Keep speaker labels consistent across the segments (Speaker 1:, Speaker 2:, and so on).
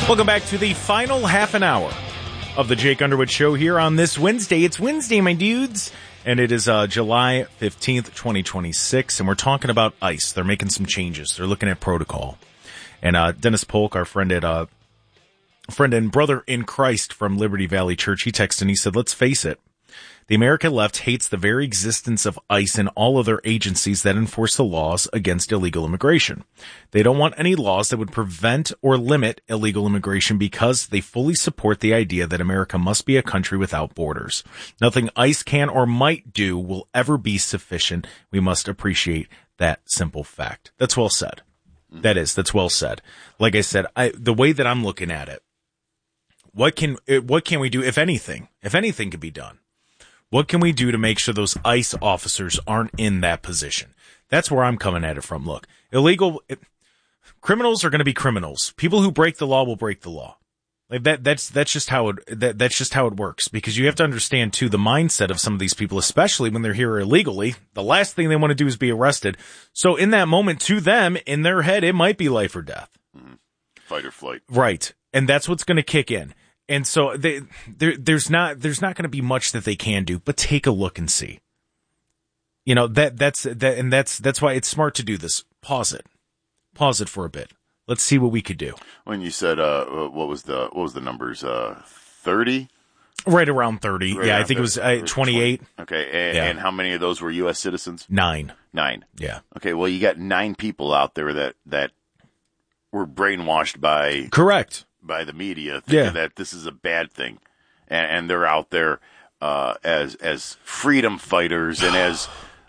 Speaker 1: Welcome back to the final half an hour of the Jake Underwood Show here on this Wednesday. It's Wednesday, my dudes, and it is July 15th, 2026, and we're talking about ICE. They're making some changes. They're looking at protocol. And Dennis Polk, our friend and brother in Christ from Liberty Valley Church, he texted and he said, let's face it, the American left hates the very existence of ICE and all other agencies that enforce the laws against illegal immigration. They don't want any laws that would prevent or limit illegal immigration because they fully support the idea that America must be a country without borders. Nothing ICE can or might do will ever be sufficient. We must appreciate that simple fact. That's well said. That's well said. Like I said, the way that I'm looking at it, what can we do, if anything can be done? What can we do to make sure those ICE officers aren't in that position? That's where I'm coming at it from. Look, criminals are going to be criminals. People who break the law will break the law. Like that's just how it works, because you have to understand too the mindset of some of these people, especially when they're here illegally. The last thing they want to do is be arrested. So in that moment, to them, in their head, it might be life or death.
Speaker 2: Fight or flight.
Speaker 1: Right. And that's what's going to kick in. And so there's not going to be much that they can do, but take a look and see. You know, that's why it's smart to do this. Pause it for a bit. Let's see what we could do.
Speaker 2: When you said, what was the numbers? 30?
Speaker 1: Right around 30.
Speaker 2: Right
Speaker 1: yeah,
Speaker 2: around
Speaker 1: I think 30, it was 28.
Speaker 2: Okay. And how many of those were U.S. citizens?
Speaker 1: 9.
Speaker 2: Yeah. Okay. Well, you got 9 people out there that were brainwashed by.
Speaker 1: Correct.
Speaker 2: By the media, thinking that this is a bad thing, and they're out there as freedom fighters and as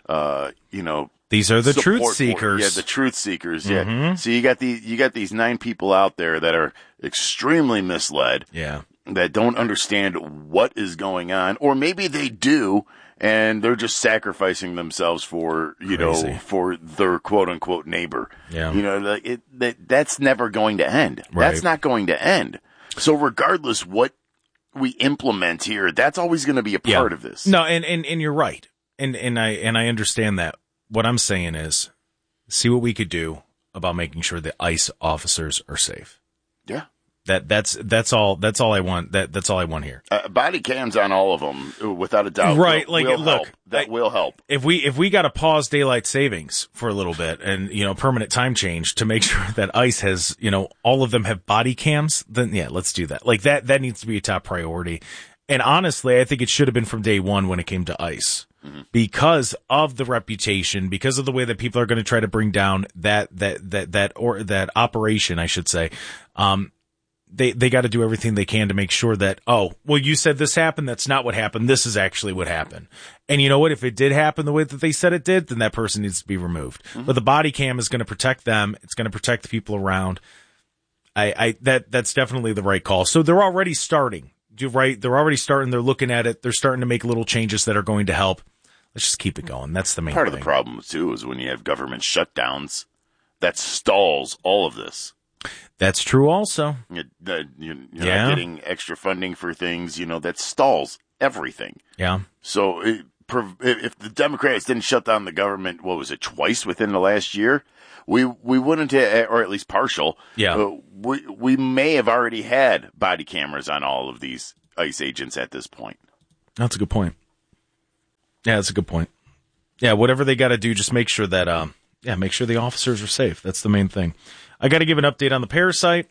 Speaker 1: these are the truth seekers.
Speaker 2: The truth seekers.
Speaker 1: Mm-hmm.
Speaker 2: Yeah. So you got these 9 people out there that are extremely misled.
Speaker 1: Yeah. That
Speaker 2: don't understand what is going on, or maybe they do, and they're just sacrificing themselves for for their quote unquote neighbor.
Speaker 1: Yeah.
Speaker 2: That's never going to end.
Speaker 1: Right.
Speaker 2: That's not going to end. So regardless what we implement here, that's always going to be a part of this.
Speaker 1: No, and you're right. And I understand that. What I'm saying is, see what we could do about making sure the ICE officers are safe.
Speaker 2: Yeah.
Speaker 1: That's all I want. That's all I want here.
Speaker 2: Body cams on all of them, without a doubt.
Speaker 1: Right.
Speaker 2: Will help.
Speaker 1: If we got to pause daylight savings for a little bit and, permanent time change to make sure that ICE has, all of them have body cams, then yeah, let's do that. Like that needs to be a top priority. And honestly, I think it should have been from day one when it came to ICE. Mm-hmm. Because of the reputation, because of the way that people are going to try to bring down that operation, I should say. They got to do everything they can to make sure that, you said this happened. That's not what happened. This is actually what happened. And you know what? If it did happen the way that they said it did, then that person needs to be removed. Mm-hmm. But the body cam is going to protect them. It's going to protect the people around. That's definitely the right call. So they're already starting. You're right. They're already starting. They're looking at it. They're starting to make little changes that are going to help. Let's just keep it going. That's the main
Speaker 2: part
Speaker 1: thing.
Speaker 2: Of the problem too is when you have government shutdowns, that stalls all of this.
Speaker 1: That's true also.
Speaker 2: You're not getting extra funding for things, that stalls everything.
Speaker 1: Yeah.
Speaker 2: So if the Democrats didn't shut down the government, twice within the last year, we wouldn't have, or at least partial.
Speaker 1: Yeah.
Speaker 2: We may have already had body cameras on all of these ICE agents at this point.
Speaker 1: That's a good point. Yeah, that's a good point. Yeah, whatever they got to do, just make sure that, make sure the officers are safe. That's the main thing. I got to give an update on the parasite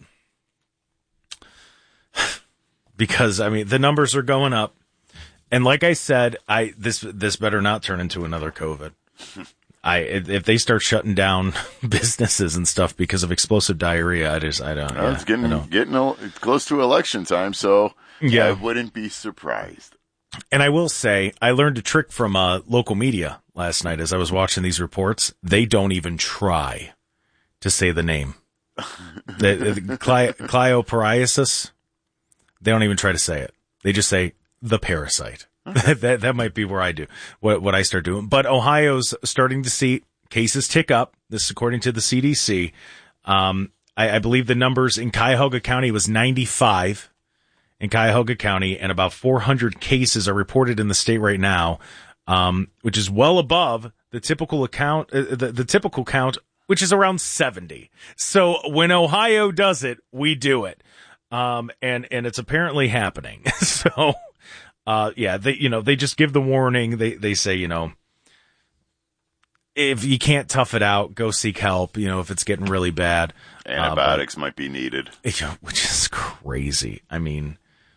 Speaker 1: because, the numbers are going up. And like I said, this better not turn into another COVID. If they start shutting down businesses and stuff because of explosive diarrhea, it's
Speaker 2: getting close to election time, so I wouldn't be surprised.
Speaker 1: And I will say, I learned a trick from local media last night as I was watching these reports. They don't even try to say the name. The Cryopyriasis, they don't even try to say it. They just say the parasite. That might be where I do what I start doing. But Ohio's starting to see cases tick up. This is according to the CDC. I believe the numbers in Cuyahoga County was 95 in Cuyahoga County, and about 400 cases are reported in the state right now, which is well above the typical account, the typical count, which is around 70. So when Ohio does it, we do it. And it's apparently happening. So, they just give the warning. They say, if you can't tough it out, go seek help, if it's getting really bad.
Speaker 2: Antibiotics might be needed.
Speaker 1: Which is crazy. I mean,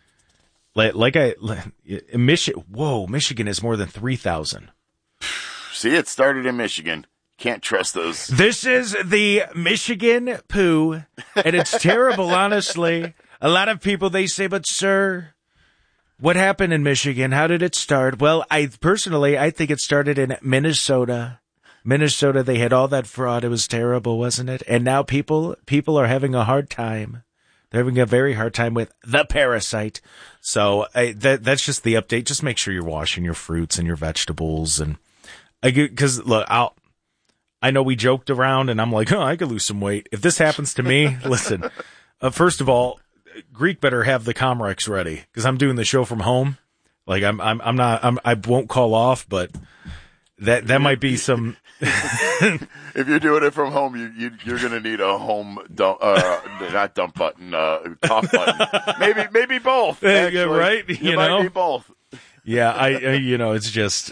Speaker 1: Michigan is more than 3,000.
Speaker 2: See, it started in Michigan. Can't trust those.
Speaker 1: This is the Michigan poo, and it's terrible, honestly. A lot of people, they say, but sir, what happened in Michigan? How did it start? Well, I think it started in Minnesota. Minnesota, they had all that fraud. It was terrible, wasn't it? And now people are having a hard time. They're having a very hard time with the parasite. So that's just the update. Just make sure you're washing your fruits and your vegetables. And because look, I know we joked around and I'm like, I could lose some weight. If this happens to me, listen, first of all, Greek better have the Comrex ready because I'm doing the show from home. Like I won't call off, but that might be some.
Speaker 2: If you're doing it from home, you're going to need a home dump, not dump button, cough button. Maybe both.
Speaker 1: Yeah, right.
Speaker 2: You might be both.
Speaker 1: Yeah, it's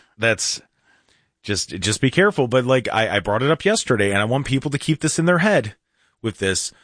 Speaker 1: just be careful. But like I brought it up yesterday, and I want people to keep this in their head with this.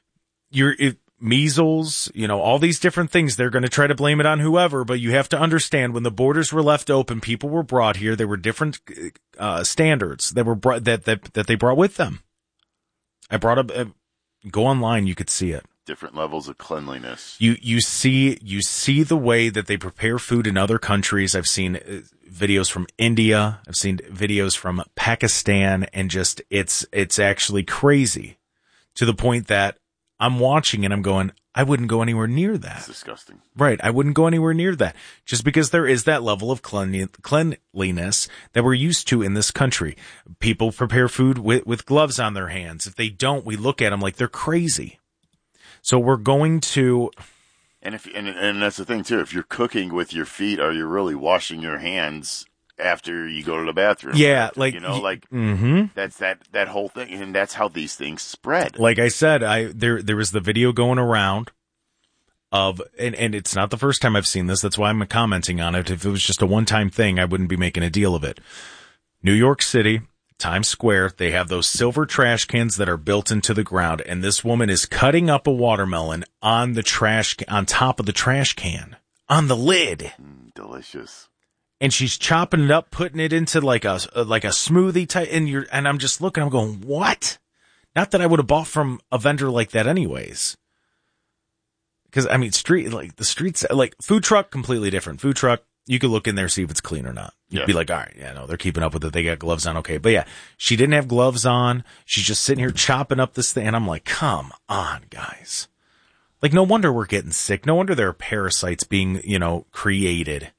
Speaker 1: Measles, all these different things, they're going to try to blame it on whoever, but you have to understand when the borders were left open, people were brought here. There were different standards that were brought that they brought with them. I brought up go online, you could see it.
Speaker 2: Different levels of cleanliness.
Speaker 1: You see the way that they prepare food in other countries. I've seen videos from India. I've seen videos from Pakistan, and just it's actually crazy to the point that I'm watching and I'm going, I wouldn't go anywhere near that.
Speaker 2: It's disgusting.
Speaker 1: Right. I wouldn't go anywhere near that just because there is that level of cleanliness that we're used to in this country. People prepare food with gloves on their hands. If they don't, we look at them like they're crazy. So we're going to.
Speaker 2: And and that's the thing too. If you're cooking with your feet, are you really washing your hands after you go to the bathroom?
Speaker 1: Yeah,
Speaker 2: that's that whole thing, and that's how these things spread.
Speaker 1: Like I said, there was the video going around of, and it's not the first time I've seen this. That's why I'm commenting on it. If it was just a one-time thing, I wouldn't be making a deal of it. New York City, Times Square, they have those silver trash cans that are built into the ground, and this woman is cutting up a watermelon on top of the trash can, on the lid.
Speaker 2: Delicious.
Speaker 1: And she's chopping it up, putting it into like a smoothie type, and I'm just looking, I'm going, what? Not that I would have bought from a vendor like that anyways. Because I mean, the streets, like food truck, completely different. Food truck, you could look in there, see if it's clean or not. You'd be like, all right, yeah, no, they're keeping up with it. They got gloves on. Okay. But yeah, she didn't have gloves on. She's just sitting here chopping up this thing. And I'm like, come on, guys. Like, no wonder we're getting sick. No wonder there are parasites being, created,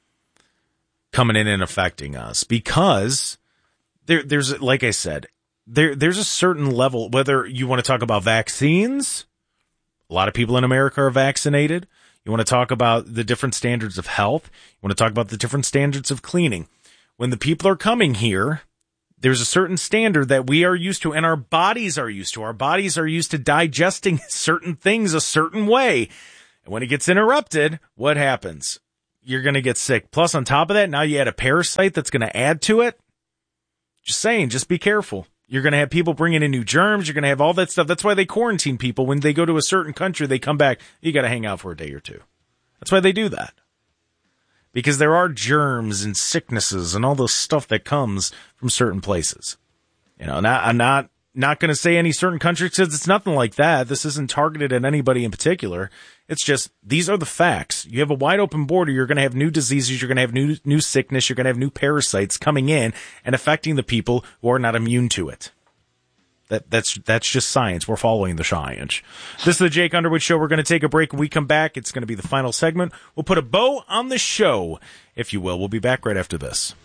Speaker 1: coming in and affecting us, because there's, like I said, there's a certain level, whether you want to talk about vaccines, a lot of people in America are vaccinated. You want to talk about the different standards of health. You want to talk about the different standards of cleaning. When the people are coming here, there's a certain standard that we are used to and our bodies are used to. Our bodies are used to digesting certain things a certain way. And when it gets interrupted, what happens? You're going to get sick. Plus, on top of that, now you add a parasite that's going to add to it. Just saying, just be careful. You're going to have people bringing in new germs. You're going to have all that stuff. That's why they quarantine people. When they go to a certain country, they come back. You got to hang out for a day or two. That's why they do that. Because there are germs and sicknesses and all the stuff that comes from certain places. I'm not going to say any certain country because it's nothing like that. This isn't targeted at anybody in particular. It's just, these are the facts. You have a wide open border. You're going to have new diseases. You're going to have new sickness. You're going to have new parasites coming in and affecting the people who are not immune to it. That's just science. We're following the science. This is the Jake Underwood Show. We're going to take a break. When we come back, it's going to be the final segment. We'll put a bow on the show, if you will. We'll be back right after this.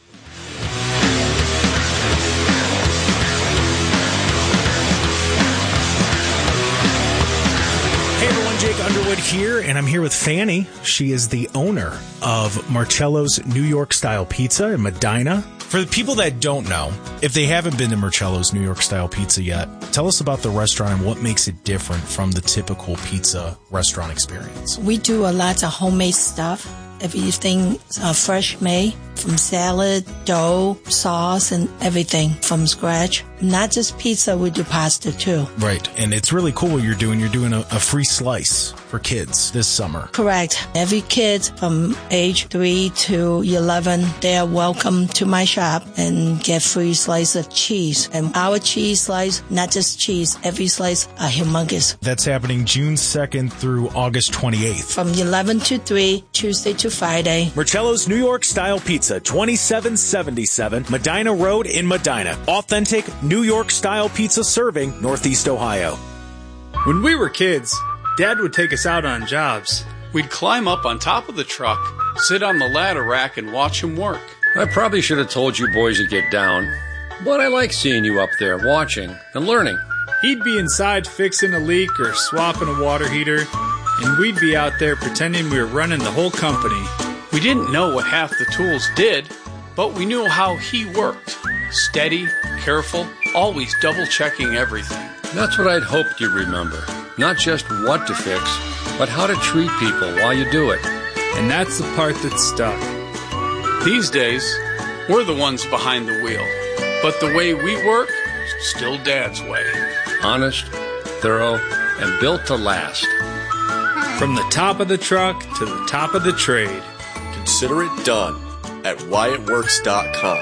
Speaker 1: Hey everyone, Jake Underwood here, and I'm here with Fanny. She is the owner of Marcello's New York Style Pizza in Medina. For the people that don't know, if they haven't been to Marcello's New York Style Pizza yet, tell us about the restaurant and what makes it different from the typical pizza restaurant experience.
Speaker 3: We do a lot of homemade stuff. Everything fresh made, from salad, dough, sauce, and everything from scratch. Not just pizza, we do pasta too.
Speaker 1: Right, and it's really cool what you're doing. You're doing a free slice for kids this summer.
Speaker 3: Correct. Every kid from age 3 to 11, they are welcome to my shop and get free slice of cheese. And our cheese slice, not just cheese, every slice are humongous.
Speaker 1: That's happening June 2nd through August 28th.
Speaker 3: From 11 to 3, Tuesday to Friday.
Speaker 1: Marcello's New York Style Pizza, 2777 Medina Road in Medina. Authentic New York Style Pizza serving Northeast Ohio.
Speaker 4: When we were kids, Dad would take us out on jobs.
Speaker 5: We'd climb up on top of the truck, sit on the ladder rack, and watch him work.
Speaker 6: I probably should have told you boys to get down, but I like seeing you up there watching and learning.
Speaker 4: He'd be inside fixing a leak or swapping a water heater, and we'd be out there pretending we were running the whole company.
Speaker 5: We didn't know what half the tools did, but we knew how he worked. Steady, careful, always double-checking everything.
Speaker 6: That's what I'd hoped you'd remember. Not just what to fix, but how to treat people while you do it.
Speaker 4: And that's the part that stuck.
Speaker 5: These days, we're the ones behind the wheel. But the way we work, still Dad's way.
Speaker 6: Honest, thorough, and built to last.
Speaker 4: From the top of the truck to the top of the trade.
Speaker 7: Consider it done at WyattWorks.com.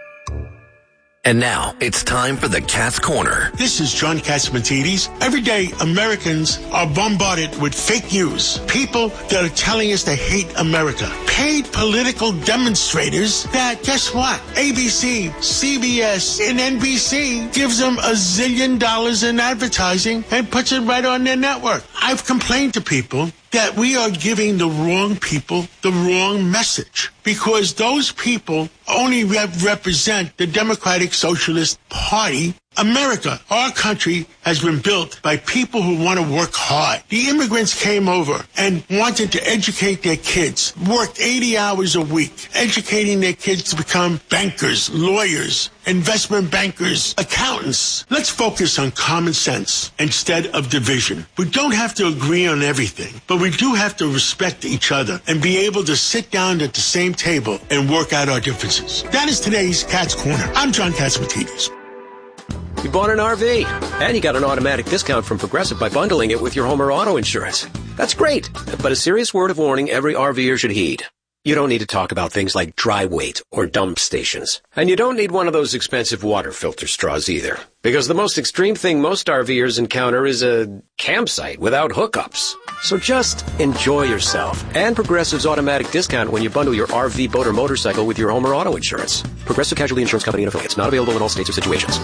Speaker 8: And now, it's time for the Cat's Corner.
Speaker 9: This is John Catsimatidis. Every day, Americans are bombarded with fake news. People that are telling us they hate America. Paid political demonstrators that, guess what? ABC, CBS, and NBC gives them $1 zillion in advertising and puts it right on their network. I've complained to people that we are giving the wrong people the wrong message because those people only represent the Democratic Socialist Party. America, our country, has been built by people who want to work hard. The immigrants came over and wanted to educate their kids, worked 80 hours a week, educating their kids to become bankers, lawyers, investment bankers, accountants. Let's focus on common sense instead of division. We don't have to agree on everything, but we do have to respect each other and be able to sit down at the same table and work out our differences. That is today's Cat's Corner. I'm John Catsimatidis.
Speaker 10: You bought an RV, and you got an automatic discount from Progressive by bundling it with your home or auto insurance. That's great, but a serious word of warning every RVer should heed. You don't need to talk about things like dry weight or dump stations. And you don't need one of those expensive water filter straws either. Because the most extreme thing most RVers encounter is a campsite without hookups. So just enjoy yourself and Progressive's automatic discount when you bundle your RV, boat, or motorcycle with your home or auto insurance. Progressive Casualty Insurance Company and Affiliates. Not available in all states or situations.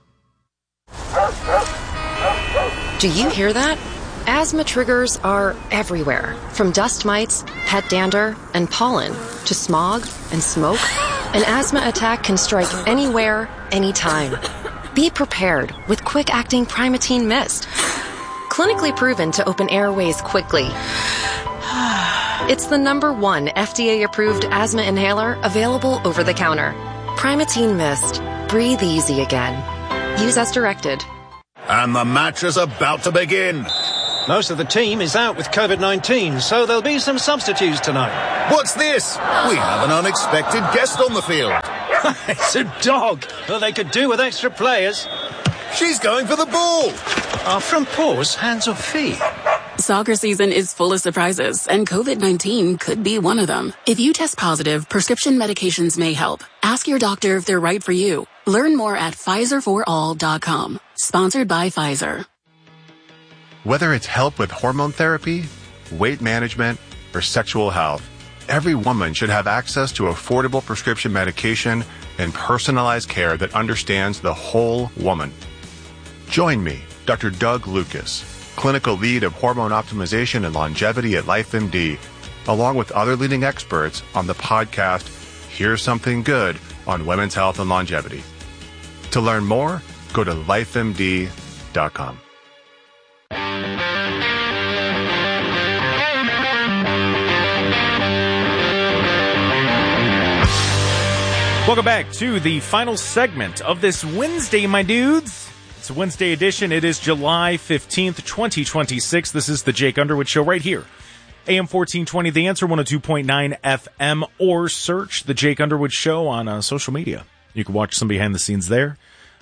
Speaker 11: Do you hear that? Asthma triggers are everywhere, from dust mites, pet dander, and pollen, to smog and smoke. An asthma attack can strike anywhere, anytime. Be prepared with quick-acting Primatene Mist. Clinically proven to open airways quickly. It's the #1 FDA-approved asthma inhaler available over the counter. Primatene Mist. Breathe easy again. Use as directed.
Speaker 12: And the match is about to begin.
Speaker 13: Most of the team is out with COVID-19, so there'll be some substitutes tonight.
Speaker 12: What's this? We have an unexpected guest on the field.
Speaker 13: It's a dog. Well, they could do with extra players.
Speaker 12: She's going for the ball.
Speaker 13: Are front paws hands or feet?
Speaker 14: Soccer season is full of surprises, and COVID-19 could be one of them. If you test positive, prescription medications may help. Ask your doctor if they're right for you. Learn more at PfizerForAll.com. Sponsored by Pfizer.
Speaker 15: Whether it's help with hormone therapy, weight management, or sexual health, every woman should have access to affordable prescription medication and personalized care that understands the whole woman. Join me, Dr. Doug Lucas, clinical lead of hormone optimization and longevity at LifeMD, along with other leading experts on the podcast, Here's Something Good on Women's Health and Longevity. To learn more, go to lifemd.com.
Speaker 1: Welcome back to the final segment of this Wednesday, my dudes. It's a Wednesday edition. It is July 15th, 2026. This is the Jake Underwood Show right here. AM 1420, The Answer, 102.9 FM, or search the Jake Underwood Show on social media. You can watch some behind the scenes there.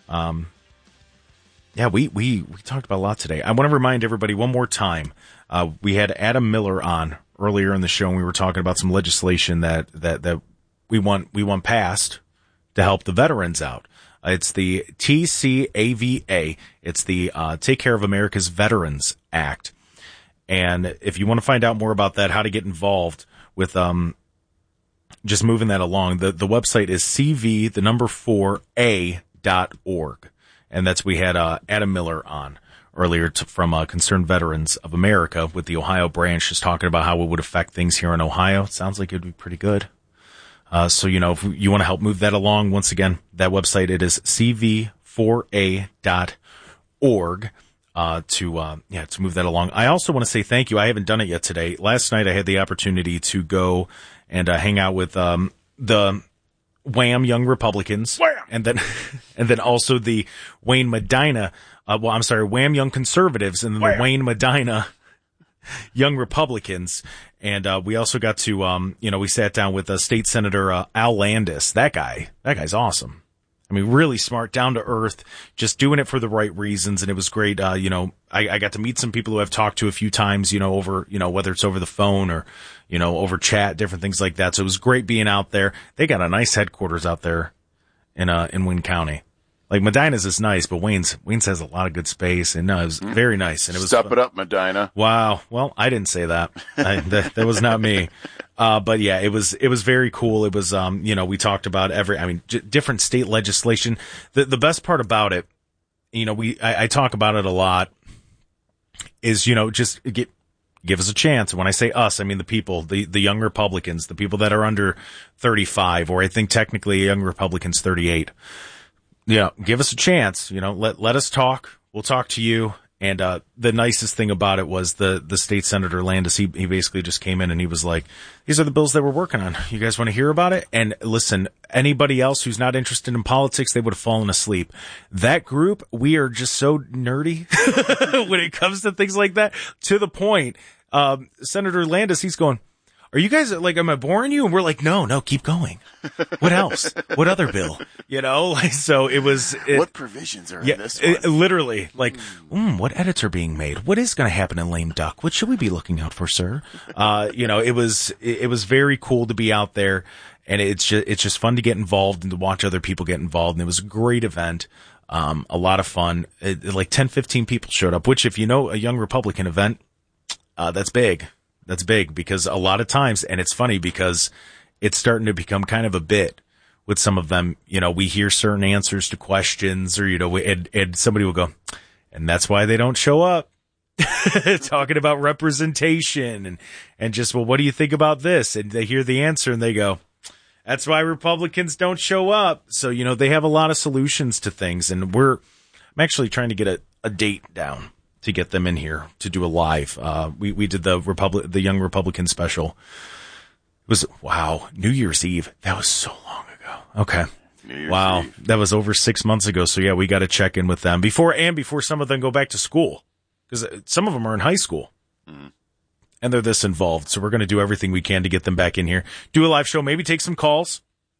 Speaker 1: We talked about a lot today. I want to remind everybody one more time. We had Adam Miller on earlier in the show, and we were talking about some legislation that we want passed to help the veterans out. It's the TCAVA. It's the Take Care of America's Veterans Act. And if you want to find out more about that, how to get involved with just moving that along, the website is cv4a.org. And we had Adam Miller on earlier from Concerned Veterans of America with the Ohio branch, just talking about how it would affect things here in Ohio. It sounds like it would be pretty good. So, if you want to help move that along, once again, that website, it is cv4a.org, to move that along. I also want to say thank you. I haven't done it yet today. Last night I had the opportunity to go and hang out with the Wham! Young Republicans. Wham! And then also the Wayne Medina, Wham! Young Conservatives, and then the Wayne Medina Young Republicans. And we also got to, we sat down with State Senator Al Landis. That guy's awesome. I mean, really smart, down to earth, just doing it for the right reasons. And it was great. I got to meet some people who I've talked to a few times, over, whether it's over the phone or, over chat, different things like that. So it was great being out there. They got a nice headquarters out there in Wayne County. Like Medina's is nice, but Wayne's has a lot of good space, and it was very nice. And it was
Speaker 2: Step it up, Medina.
Speaker 1: Wow. Well, I didn't say that. That was not me. But yeah, it was very cool. It was, we talked about different state legislation. The best part about it, I talk about it a lot, is, just give us a chance. When I say us, I mean the people, the young Republicans, the people that are under 35, or I think technically a young Republican's 38. Yeah, give us a chance. Let us talk. We'll talk to you. And the nicest thing about it was the state senator Landis. He basically just came in and he was like, "These are the bills that we're working on. You guys want to hear about it?" And listen, anybody else who's not interested in politics, they would have fallen asleep. That group, we are just so nerdy when it comes to things like that. To the point, Senator Landis, he's going, "Are you guys am I boring you?" And we're like, no, keep going. What else? What other bill? So it was.
Speaker 2: What provisions are in this one?
Speaker 1: Literally, what edits are being made? What is going to happen in Lame Duck? What should we be looking out for, sir? It was very cool to be out there, and it's just fun to get involved and to watch other people get involved. And it was a great event. A lot of fun. 10-15 people showed up, which if a Young Republican event, that's big. That's big because a lot of times, and it's funny because it's starting to become kind of a bit with some of them. We hear certain answers to questions or, and somebody will go, and that's why they don't show up. Talking about representation and just, well, what do you think about this? And they hear the answer and they go, that's why Republicans don't show up. So, they have a lot of solutions to things, and I'm actually trying to get a date down to get them in here to do a live. We did the Young Republican special. It was, New Year's Eve. That was so long ago. Okay. Wow. Eve. That was over 6 months ago. So yeah, we got to check in with them before some of them go back to school, because some of them are in high school and they're this involved. So we're going to do everything we can to get them back in here, do a live show, maybe take some calls.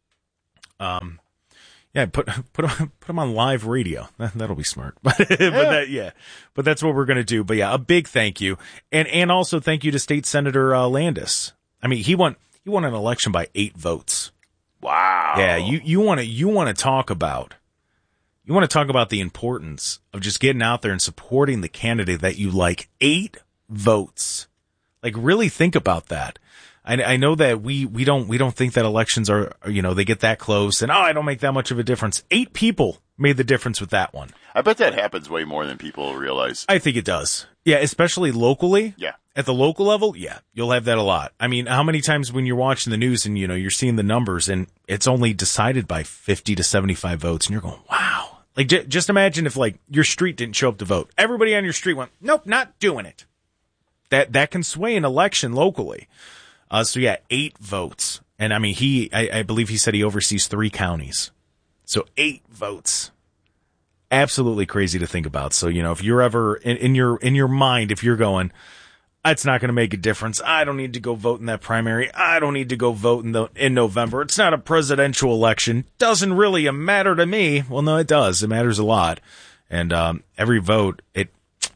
Speaker 1: Yeah, put them on live radio. That'll be smart. But that's what we're going to do. But yeah, a big thank you. And also thank you to State Senator Landis. I mean, he won an election by 8 votes.
Speaker 2: Wow.
Speaker 1: Yeah, you want to talk about the importance of just getting out there and supporting the candidate that you like. 8 votes. Really think about that. I know that we don't think that elections are, they get that close and, I don't make that much of a difference. 8 people made the difference with that one.
Speaker 2: I bet that happens way more than people realize.
Speaker 1: I think it does. Yeah, especially locally.
Speaker 2: Yeah.
Speaker 1: At the local level, yeah, you'll have that a lot. I mean, how many times when you're watching the news and, you're seeing the numbers and it's only decided by 50 to 75 votes and you're going, wow. Just imagine if your street didn't show up to vote. Everybody on your street went, nope, not doing it. That can sway an election locally. So yeah, 8 votes. And I mean, I believe he said he oversees 3 counties. So 8 votes. Absolutely crazy to think about. So, if you're ever in your mind, if you're going, it's not going to make a difference. I don't need to go vote in that primary. I don't need to go vote in November. It's not a presidential election. Doesn't really matter to me. Well, no, it does. It matters a lot. And, every vote, it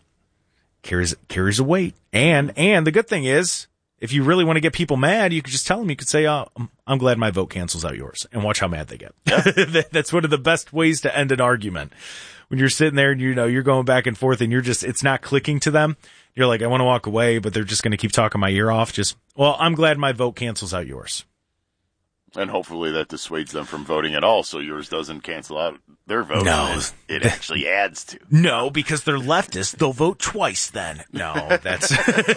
Speaker 1: carries a weight. And the good thing is, if you really want to get people mad, you could just tell them, you could say, I'm glad my vote cancels out yours, and watch how mad they get. Yeah. That's one of the best ways to end an argument. When you're sitting there and you're going back and forth and it's not clicking to them. You're like, I want to walk away, but they're just going to keep talking my ear off. I'm glad my vote cancels out yours.
Speaker 2: And hopefully that dissuades them from voting at all, so yours doesn't cancel out their vote.
Speaker 1: No.
Speaker 2: It actually adds to.
Speaker 1: No, because they're leftists. They'll vote twice then. No, that's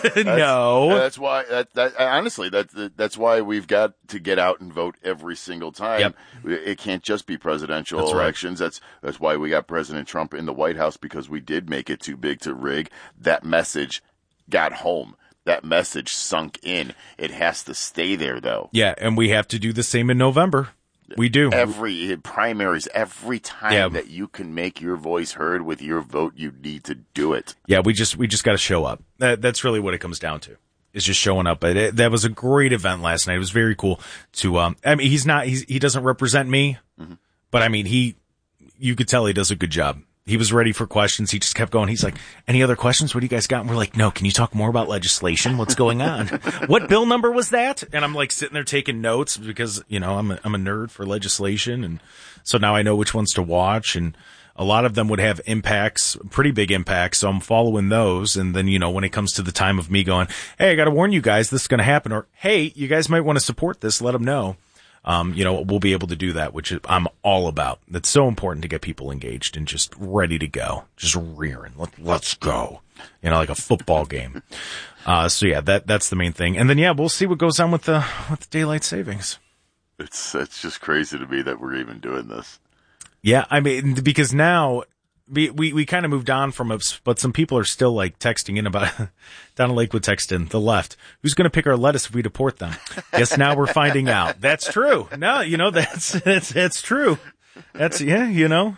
Speaker 1: no.
Speaker 2: That's why, honestly, that's why we've got to get out and vote every single time.
Speaker 1: Yep.
Speaker 2: It can't just be presidential elections.
Speaker 1: Right.
Speaker 2: That's why we got President Trump in the White House, because we did make it too big to rig. That message got home. That message sunk in. It has to stay there, though.
Speaker 1: Yeah, and we have to do the same in November. We do.
Speaker 2: Every primaries, every time that you can make your voice heard with your vote, you need to do it.
Speaker 1: Yeah, we just got to show up. That's really what it comes down to. Is just showing up. But that was a great event last night. It was very cool to. I mean, he doesn't represent me, but I mean, you could tell he does a good job. He was ready for questions. He just kept going. He's like, any other questions? What do you guys got? And we're like, no, can you talk more about legislation? What's going on? What bill number was that? And I'm like sitting there taking notes because, I'm a nerd for legislation. And so now I know which ones to watch. And a lot of them would have impacts, pretty big impacts. So I'm following those. And then, when it comes to the time of me going, hey, I got to warn you guys, this is going to happen. Or, hey, you guys might want to support this. Let them know. We'll be able to do that, which I'm all about. It's so important to get people engaged and just ready to go, just rearing. Let's go, like a football game. So yeah, that's the main thing. And then we'll see what goes on with the daylight savings.
Speaker 2: It's just crazy to me that we're even doing this.
Speaker 1: Yeah, I mean, because now we kind of moved on from it, but some people are still like texting in about down in Lakewood, texting the left. Who's going to pick our lettuce if we deport them? Guess now we're finding out. That's true. No, that's true. That's Whew.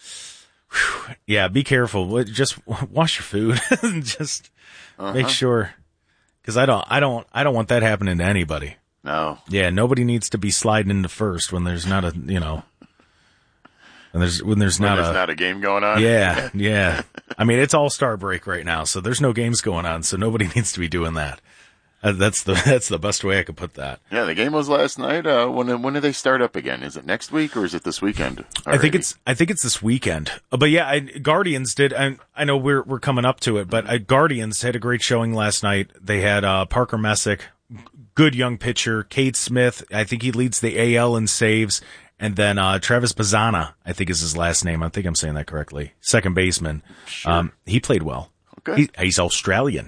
Speaker 1: Yeah, be careful. Just wash your food. Just make sure, because I don't want that happening to anybody.
Speaker 2: No.
Speaker 1: Yeah, nobody needs to be sliding into first when there's not a When there's not
Speaker 2: a game going on.
Speaker 1: Yeah. I mean, it's All-Star break right now, so there's no games going on, so nobody needs to be doing that. That's the best way I could put that.
Speaker 2: Yeah, the game was last night. When do they start up again? Is it next week or is it this weekend? Already?
Speaker 1: I think it's this weekend. But yeah, Guardians did. I know we're coming up to it, but Guardians had a great showing last night. They had Parker Messick, good young pitcher. Cade Smith, I think he leads the AL in saves. And then Travis Bazzana, I think is his last name. I think I'm saying that correctly. Second baseman.
Speaker 2: Sure.
Speaker 1: He played well.
Speaker 2: Okay.
Speaker 1: He's Australian.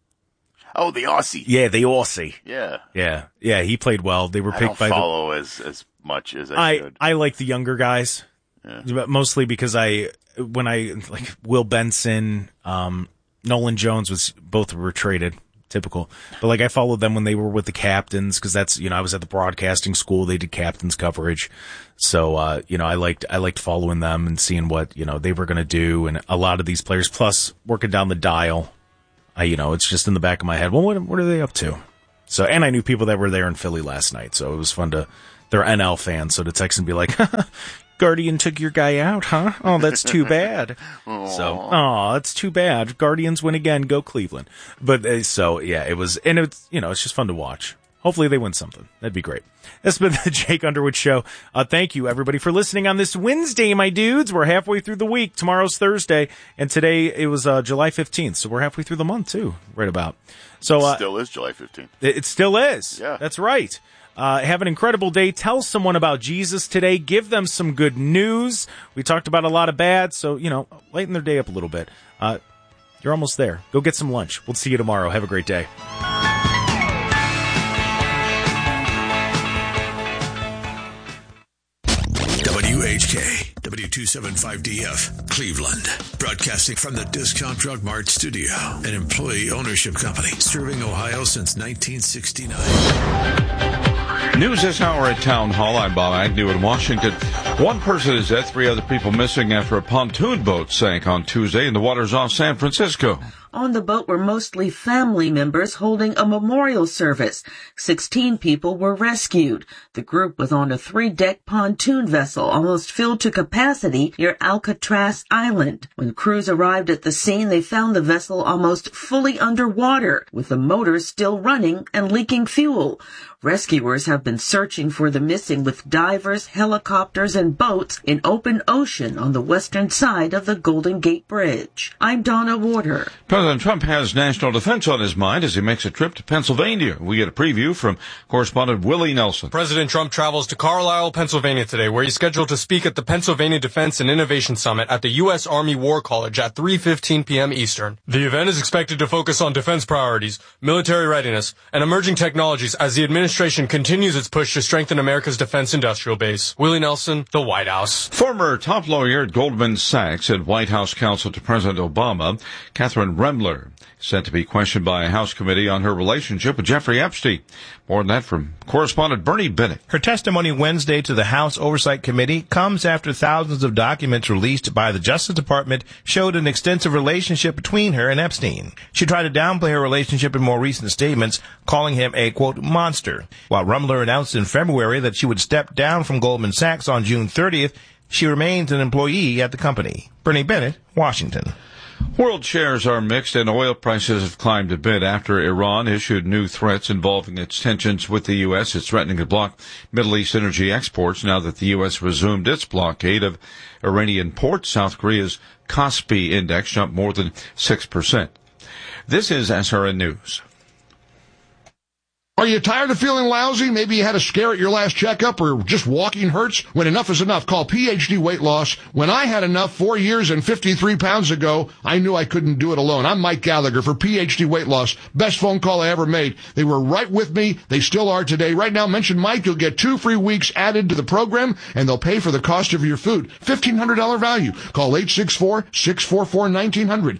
Speaker 2: Oh, the Aussie.
Speaker 1: Yeah, the Aussie.
Speaker 2: Yeah.
Speaker 1: Yeah, he played well. They were picked by the...
Speaker 2: I don't follow as much as I should.
Speaker 1: I like the younger guys. Yeah. Mostly because like Will Benson, Nolan Jones both were traded. Typical. But like I followed them when they were with the Captains, because that's, I was at the broadcasting school. They did Captains coverage. So, I liked following them and seeing what, they were going to do. And a lot of these players, plus working down the dial, it's just in the back of my head. Well, what are they up to? So, and I knew people that were there in Philly last night. So it was fun they're NL fans. So to text and be like, Guardian took your guy out, huh? Oh, that's too bad. It's too bad. Guardians win again. Go Cleveland. But it was, and it's, it's just fun to watch. Hopefully they win something. That'd be great. That's been the Jake Underwood Show. Thank you everybody for listening on this Wednesday, my dudes. We're halfway through the week. Tomorrow's Thursday, and today it was July 15th, so we're halfway through the month too, right about. So
Speaker 2: it still is July 15th.
Speaker 1: It still is.
Speaker 2: Yeah,
Speaker 1: that's right. Have an incredible day. Tell someone about Jesus today. Give them some good news. We talked about a lot of bad, so, lighten their day up a little bit. You're almost there. Go get some lunch. We'll see you tomorrow. Have a great day.
Speaker 8: WHK,
Speaker 16: 92.75 DF, Cleveland. Broadcasting from the Discount Drug Mart studio, an employee ownership company serving Ohio since 1969.
Speaker 17: News this hour at Town Hall. I'm Bob Agnew in Washington. One person is dead, 3 other people missing after a pontoon boat sank on Tuesday in the waters off San Francisco.
Speaker 18: On the boat were mostly family members holding a memorial service. 16 people were rescued. The group was on a 3-deck pontoon vessel almost filled to capacity near Alcatraz Island. When crews arrived at the scene, they found the vessel almost fully underwater, with the motors still running and leaking fuel. Rescuers have been searching for the missing with divers, helicopters, and boats in open ocean on the western side of the Golden Gate Bridge. I'm Donna Warder.
Speaker 17: President Trump has national defense on his mind as he makes a trip to Pennsylvania. We get a preview from correspondent Willie Nelson.
Speaker 19: President Trump travels to Carlisle, Pennsylvania today, where he's scheduled to speak at the Pennsylvania Defense and Innovation Summit at the U.S. Army War College at 3:15 p.m. Eastern. The event is expected to focus on defense priorities, military readiness, and emerging technologies as the administration continues its push to strengthen America's defense industrial base. Willie Nelson, the White House.
Speaker 17: Former top lawyer at Goldman Sachs and White House counsel to President Obama, Catherine Remler, set to be questioned by a House committee on her relationship with Jeffrey Epstein. More on that from correspondent Bernie Bennett.
Speaker 20: Her testimony Wednesday to the House Oversight Committee comes after thousands of documents released by the Justice Department showed an extensive relationship between her and Epstein. She tried to downplay her relationship in more recent statements, calling him a, quote, monster. While Remler announced in February that she would step down from Goldman Sachs on June 30th, she remains an employee at the company. Bernie Bennett, Washington.
Speaker 17: World shares are mixed and oil prices have climbed a bit after Iran issued new threats involving its tensions with the U.S. It's threatening to block Middle East energy exports now that the U.S. resumed its blockade of Iranian ports. South Korea's Kospi index jumped more than 6%. This is SRN News.
Speaker 21: Are you tired of feeling lousy? Maybe you had a scare at your last checkup or just walking hurts? When enough is enough, call PhD Weight Loss. When I had enough 4 years and 53 pounds ago, I knew I couldn't do it alone. I'm Mike Gallagher for PhD Weight Loss. Best phone call I ever made. They were right with me. They still are today. Right now, mention Mike. You'll get 2 free weeks added to the program, and they'll pay for the cost of your food. $1,500 value. Call 864-644-1900,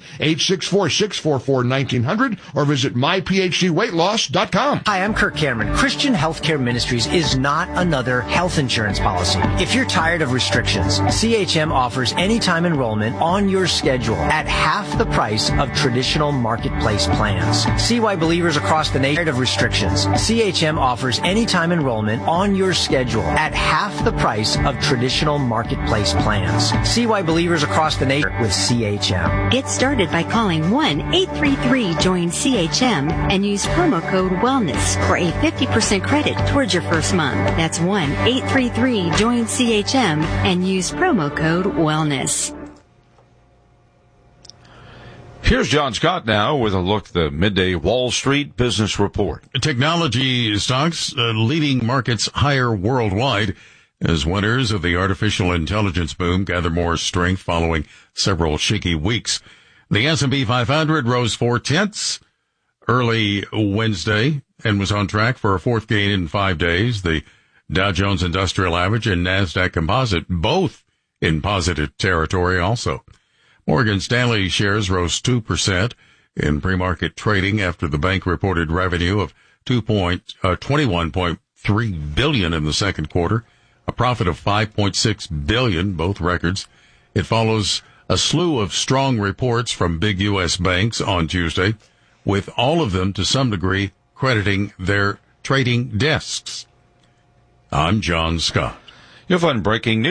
Speaker 21: 864-644-1900, or visit myphdweightloss.com.
Speaker 22: Hi, I'm Kirk Cameron. Christian Healthcare Ministries is not another health insurance policy. If you're tired of restrictions, CHM offers anytime enrollment on your schedule at half the price of traditional marketplace plans. See why believers across the nation are tired of restrictions. CHM offers anytime enrollment on your schedule at half the price of traditional marketplace plans. See why believers across the nation with CHM.
Speaker 23: Get started by calling 1-833-JOIN-CHM and use promo code WELLNESS for a 50% credit towards your first month. That's 1-833-JOIN-CHM and use promo code WELLNESS.
Speaker 17: Here's John Scott now with a look at the midday Wall Street Business Report.
Speaker 24: Technology stocks leading markets higher worldwide as winners of the artificial intelligence boom gather more strength following several shaky weeks. The S&P 500 rose 0.4 early Wednesday and was on track for a fourth gain in 5 days. The Dow Jones Industrial Average and NASDAQ Composite both in positive territory also. Morgan Stanley shares rose 2% in pre-market trading after the bank reported revenue of $21.3 billion in the second quarter, a profit of $5.6 billion, both records. It follows a slew of strong reports from big U.S. banks on Tuesday, with all of them to some degree crediting their trading desks. I'm John Scott.
Speaker 17: You'll find breaking news.